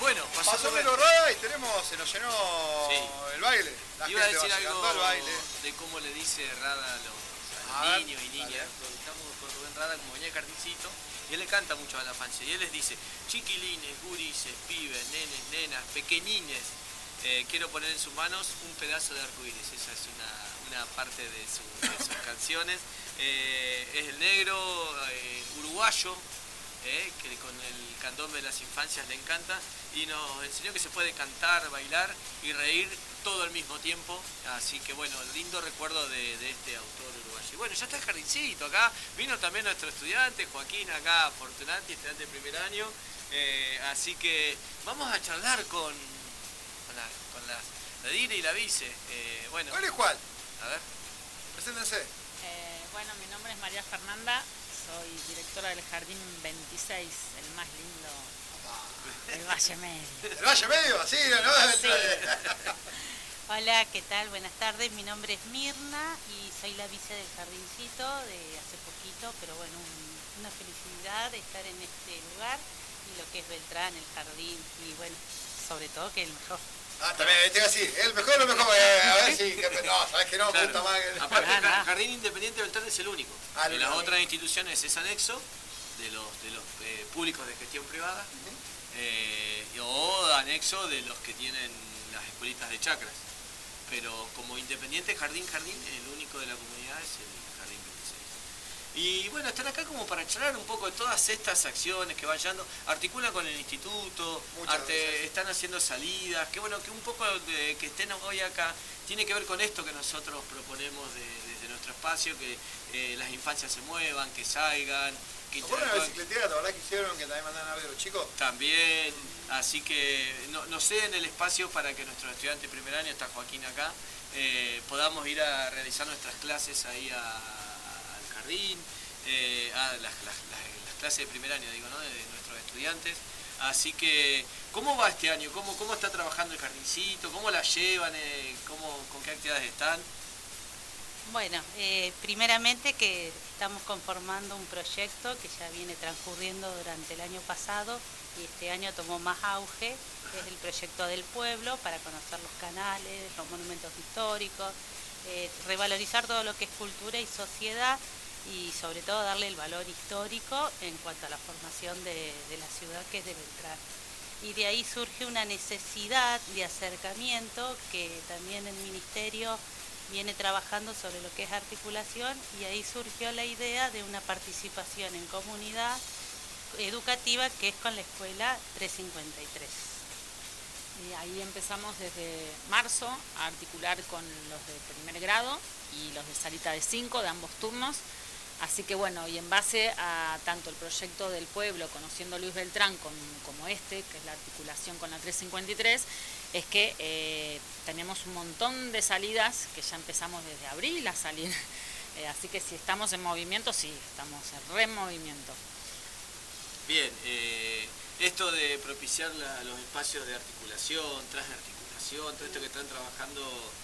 bueno, pasó Melo Rada y se nos llenó el baile. Iba a decir algo de cómo le dice Rada a los niños y niñas. Estamos con Rubén Rada como venía el jardincito y él le canta mucho a la infancia. Y él les dice, chiquilines, gurises, pibes, nenes, nenas, pequeñines, quiero poner en sus manos un pedazo de arcoíris. Esa es una parte de sus canciones. Es el negro uruguayo, que con el candombe de las infancias le encanta, y nos enseñó que se puede cantar, bailar y reír todo al mismo tiempo. Así que bueno, lindo recuerdo de este autor uruguayo. Y bueno, ya está el jardincito acá, vino también nuestro estudiante, Joaquín acá, Fortunati, estudiante de primer año. Así que vamos a charlar con la Dina y la Vice. Bueno, ¿cuál es cuál? A ver. Preséntense. Bueno, mi nombre es María Fernanda, soy directora del Jardín 26, el más lindo del Valle Medio. ¿El Valle Medio? Sí, ¿no? Sí. Hola, ¿qué tal? Buenas tardes, mi nombre es Mirna y soy la vice del jardincito de hace poquito, pero bueno, una felicidad estar en este lugar y lo que es Beltrán, el jardín, y bueno, sobre todo que el mejor. También, te iba a decir, el mejor, a ver si, no, sabes que no, me gusta más. Aparte, el Jardín Independiente Beltrán es el único. En las no. otras instituciones es anexo de los públicos de gestión privada, o anexo de los que tienen las escuelitas de chacras. Pero como independiente jardín, el único de la comunidad es el Jardín 26. Y bueno, están acá como para charlar un poco de todas estas acciones que van llevando, articulan con el instituto, están haciendo salidas, que bueno, que un poco de que estén hoy acá tiene que ver con esto que nosotros proponemos desde nuestro espacio, que las infancias se muevan, que salgan, que interactúen. ¿Una bicicletera, la verdad que hicieron, que también mandan audio a los chicos? También, así que no sé en el espacio para que nuestros estudiantes de primer año, está Joaquín acá, podamos ir a realizar nuestras clases ahí al jardín, las clases de primer año, digo, ¿no? De nuestros estudiantes. Así que, ¿cómo va este año? ¿Cómo está trabajando el jardincito? ¿Cómo la llevan? ¿Con qué actividades están? Bueno, primeramente que estamos conformando un proyecto que ya viene transcurriendo durante el año pasado y este año tomó más auge, que es el proyecto del pueblo para conocer los canales, los monumentos históricos, revalorizar todo lo que es cultura y sociedad y sobre todo darle el valor histórico en cuanto a la formación de la ciudad que es de Beltrán. Y de ahí surge una necesidad de acercamiento que también el Ministerio viene trabajando sobre lo que es articulación y ahí surgió la idea de una participación en comunidad educativa que es con la escuela 353. Y ahí empezamos desde marzo a articular con los de primer grado y los de salita de 5 de ambos turnos. Así que bueno, y en base a tanto el proyecto del pueblo, conociendo Luis Beltrán, como este, que es la articulación con la 353, es que tenemos un montón de salidas que ya empezamos desde abril a salir. Así que si estamos en movimiento, sí, estamos en removimiento. Bien, esto de propiciar los espacios de articulación, transarticulación, todo esto que están trabajando,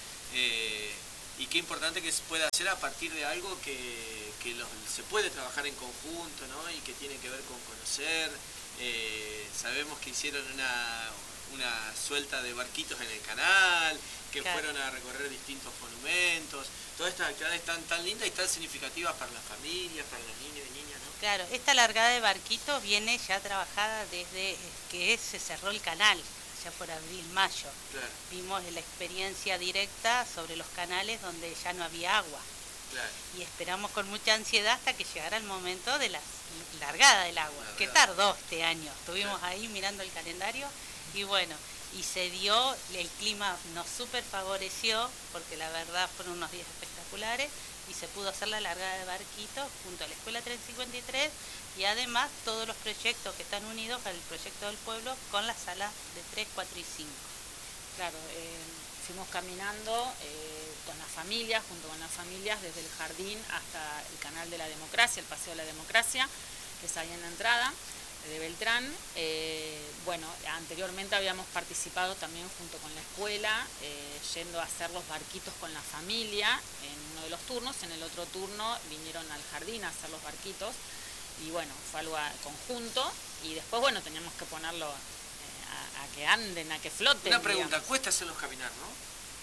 y qué importante que se pueda hacer a partir de algo que se puede trabajar en conjunto, ¿no? Y que tiene que ver con conocer. Sabemos que hicieron una suelta de barquitos en el canal, que fueron a recorrer distintos monumentos. Todas estas actividades tan lindas y tan significativas para las familias, para los niños y niñas, ¿no? Claro, esta largada de barquitos viene ya trabajada desde que se cerró el canal, ya por abril, mayo. Claro. Vimos la experiencia directa sobre los canales donde ya no había agua. Claro. Y esperamos con mucha ansiedad hasta que llegara el momento de la largada del agua, que tardó este año. Estuvimos ahí mirando el calendario y bueno, y se dio, el clima nos súper favoreció, porque la verdad fueron unos días espectaculares, y se pudo hacer la largada de barquitos junto a la Escuela 353 y además todos los proyectos que están unidos al proyecto del pueblo con las salas de 3, 4 y 5. Claro, fuimos caminando con las familias, junto con las familias, desde el jardín hasta el canal de la democracia, el Paseo de la Democracia, que es ahí en la entrada de Beltrán. Bueno, anteriormente habíamos participado también junto con la escuela, yendo a hacer los barquitos con la familia en uno de los turnos. En el otro turno vinieron al jardín a hacer los barquitos y bueno, fue algo conjunto y después bueno, teníamos que ponerlo a que anden, a que floten. Una pregunta, digamos. cuesta hacerlos caminar, ¿no?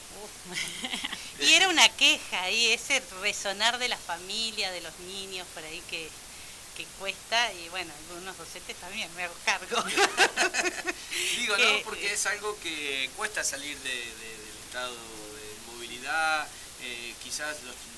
Y era una queja ahí, ese resonar de la familia, de los niños por ahí que cuesta, y bueno, algunos docentes también me hago cargo. Digo, ¿no? Porque es algo que cuesta salir del estado de movilidad, quizás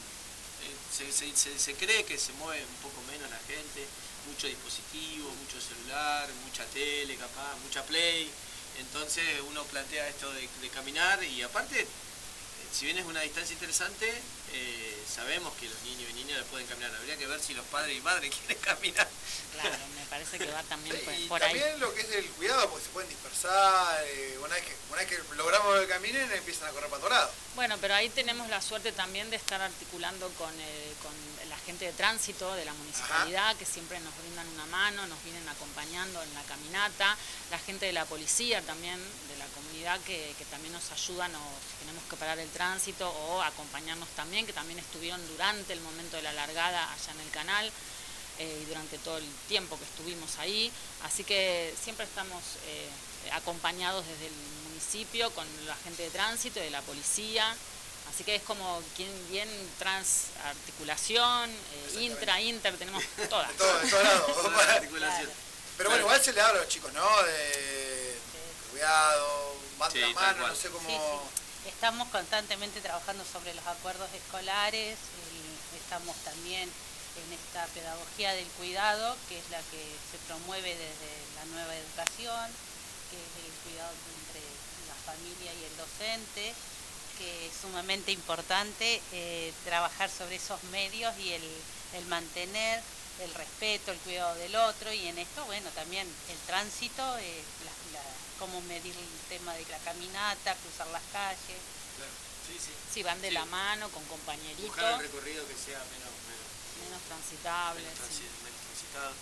se cree que se mueve un poco menos la gente, mucho dispositivo, mucho celular, mucha tele capaz, mucha play, entonces uno plantea esto de caminar y aparte, si bien es una distancia interesante, sabemos que los niños y niñas pueden caminar. Habría que ver si los padres y madres quieren caminar. Claro, me parece que va también y por ahí. también lo que es el cuidado, porque se pueden dispersar. Una vez que logramos que caminen, empiezan a correr para otro lado. Bueno, pero ahí tenemos la suerte también de estar articulando con la gente de tránsito de la municipalidad, Ajá. que siempre nos brindan una mano, nos vienen acompañando en la caminata, la gente de la policía también, de la comunidad, que también nos ayudan, o si tenemos que parar el tránsito, o acompañarnos también, que también estuvieron durante el momento de la largada allá en el canal, y durante todo el tiempo que estuvimos ahí, así que siempre estamos acompañados desde el municipio con la gente de tránsito y de la policía, así que es como bien transarticulación, inter, tenemos todas. De todos lados. Toda articulación. Claro. Pero bueno, igual se le habla a los chicos, ¿no? De cuidado, más de la mano, no sé cómo... Sí. Estamos constantemente trabajando sobre los acuerdos escolares, y estamos también en esta pedagogía del cuidado, que es la que se promueve desde la nueva educación, que es el cuidado entre la familia y el docente, que es sumamente importante trabajar sobre esos medios y el mantener el respeto, el cuidado del otro, y en esto, bueno, también el tránsito, cómo medir el tema de la caminata, cruzar las calles. Claro. Sí, van de la mano, con compañeritos. Buscar el recorrido que sea menos transitable. Menos transitado.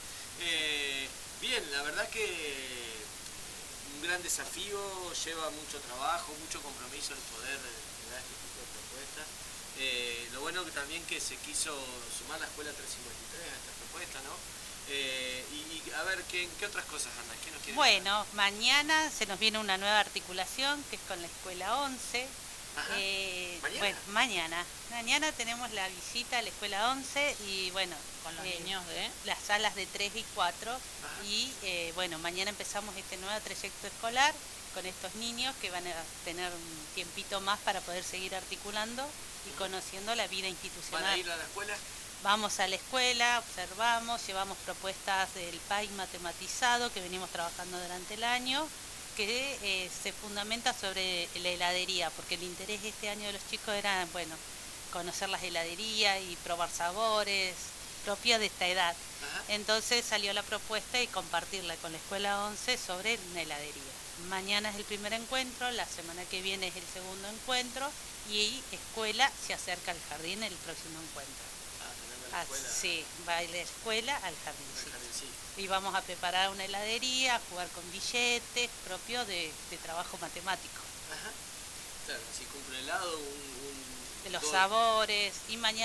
Bien, la verdad que un gran desafío, lleva mucho trabajo, mucho compromiso el poder dar este tipo de propuestas. Lo bueno que también que se quiso sumar la escuela 353 a esta propuesta, ¿no? Y a ver, ¿qué otras cosas andan? ¿Qué nos quieren Bueno, hablar? mañana se nos viene una nueva articulación que es con la escuela 11. ¿Mañana? Bueno, mañana tenemos la visita a la escuela 11 y bueno, con los niños de las salas de 3 y 4. Ajá. Y bueno, mañana empezamos este nuevo trayecto escolar con estos niños que van a tener un tiempito más para poder seguir articulando y conociendo la vida institucional. ¿Van a ir a la escuela? Vamos a la escuela, observamos, llevamos propuestas del PAI matematizado que venimos trabajando durante el año, que se fundamenta sobre la heladería, porque el interés este año de los chicos era, bueno, conocer las heladerías y probar sabores propios de esta edad. Ajá. Entonces salió la propuesta y compartirla con la escuela 11 sobre una heladería. Mañana es el primer encuentro, la semana que viene es el segundo encuentro y escuela se acerca al jardín el próximo encuentro. Sí, va a ir la escuela al jardín, sí. Y vamos a preparar una heladería, a jugar con billetes propios de trabajo matemático. Ajá. Claro, si cumple helado, de los sabores, y mañana